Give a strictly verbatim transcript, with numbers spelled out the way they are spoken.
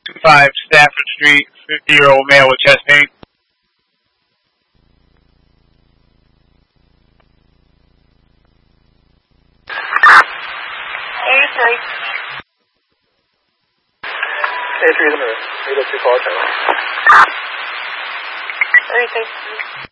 five Stafford Street, fifty-year-old male with chest pain. eighty-three. eighty-three is in the eight oh two call channel. thirty-six.